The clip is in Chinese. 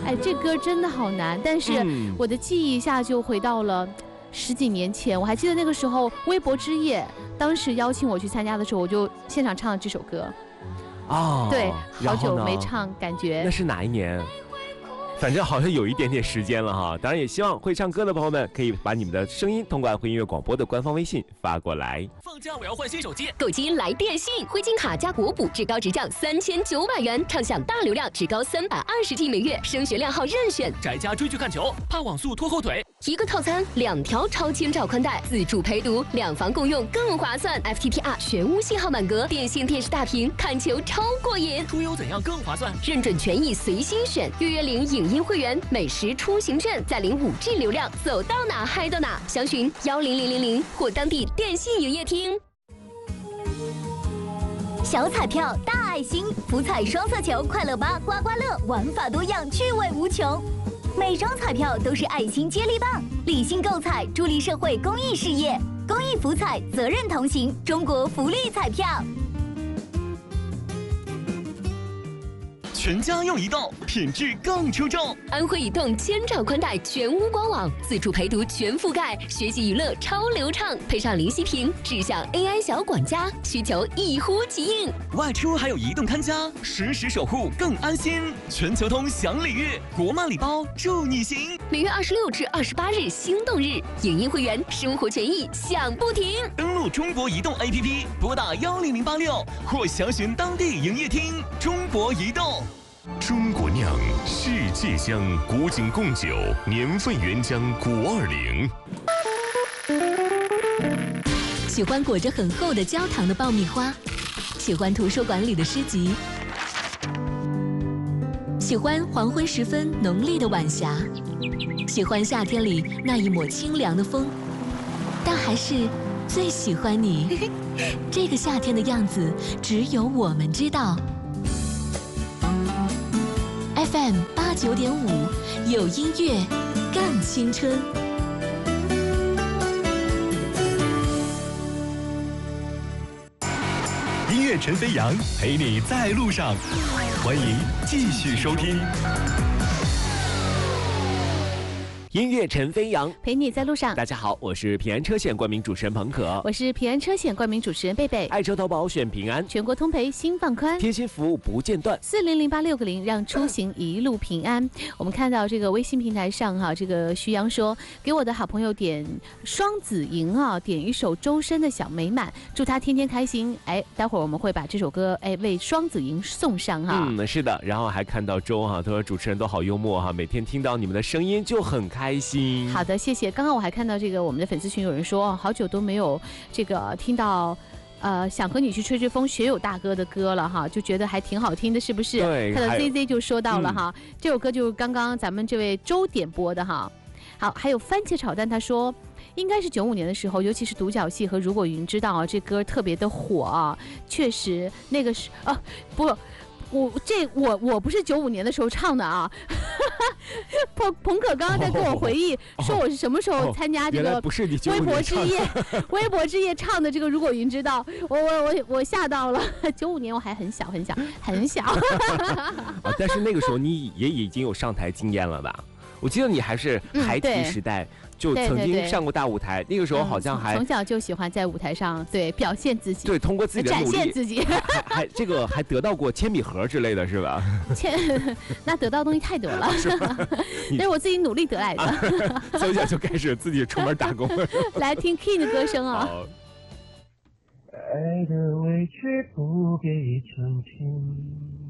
哎，这歌真的好难，但是我的记忆一下就回到了10几年前。我还记得那个时候微博之夜，当时邀请我去参加的时候，我就现场唱了这首歌。 哦， 对，好久没唱，感觉那是哪一年？反正好像有一点点时间了哈，当然也希望会唱歌的朋友们可以把你们的声音通过爱回音乐广播的官方微信发过来。 放假我要换新手机， 购机来电信，汇金卡加国补，至高直降3900元，畅享大流量，至高320G 每月，升学亮号任选。 宅家追剧看球，怕网速拖后腿。 一个套餐2条超千兆宽带，自助陪读，2房共用更划算。FTTR 全屋信号满格，电信电视大屏，看球超过瘾。 出游怎样更划算？ 认准权益随心选，预领影音会员，美食出行券，再领5G 流量，走到哪嗨到哪。详询10000或当地电信营业厅。 小彩票大爱心，福彩双色球，快乐吧刮刮乐，玩法多样，趣味无穷。每张彩票都是爱心接力棒，理性购彩，助力社会公益事业。公益福彩，责任同行，中国福利彩票。 全家用移动，品质更出众。 安徽移动1000兆宽带，全屋官网，自助陪读全覆盖，学习娱乐超流畅，配上灵犀屏，智享 AI 小管家，需求一呼即应。 外出还有移动看家，实时守护更安心。全球通享礼遇，国漫礼包祝你行。 每月26至28日心动日，影音会员生活权益享不停。 登录中国移动 APP， 拨打10086或详询当地营业厅。中国移动。 中国酿，世界香，古井贡酒，年份原浆520。 喜欢裹着很厚的焦糖的爆米花，喜欢图书馆里的诗集，喜欢黄昏时分浓丽的晚霞，喜欢夏天里那一抹清凉的风，但还是最喜欢你。这个夏天的样子，只有我们知道。FM 89.5，有音乐更青春。 音乐陈飞扬陪你在路上，欢迎继续收听。 音乐陈飞扬陪你在路上。 大家好，我是平安车险冠名主持人彭可， 我是平安车险冠名主持人贝贝。 爱车投保选平安， 全国通赔心放宽， 贴心服务不间断 ，4008660让出行一路平安。我们看到这个微信平台上哈，这个徐阳说给我的好朋友点双子银啊，点一首周深的小美满，祝他天天开心。哎，待会儿我们会把这首歌为双子银送上哈。 是的，然后还看到周哈，他说主持人都好幽默哈，每天听到你们的声音就很开心。 好的，谢谢。刚刚我还看到这个我们的粉丝群有人说，好久都没有这个听到想和你去吹吹风学友大哥的歌了哈，就觉得还挺好听的，是不是？ 对， 看到 ZZ 就说到了哈，这首歌就是刚刚咱们这位周点播的哈。好，还有番茄炒蛋，他说应该是95年的时候，尤其是独角戏和如果云知道啊，这歌特别的火啊，确实那个是不。我不是95年的时候唱的啊，彭可刚刚在跟我回忆说我是什么时候参加这个微博之夜唱的这个如果云知道，我吓到了。95年我还很小， 但是那个时候你也已经有上台经验了吧？我记得你还是孩提时代。就曾经上过大舞台，那个时候好像还从小就喜欢在舞台上表现自己， 对，通过自己的努力展现自己， 还这个还得到过铅笔盒之类的是吧？ 那得到的东西太多了，那是我自己努力得来的。 从小就开始自己出门打工。 来听 King 的歌声啊。 爱的委屈不必澄清。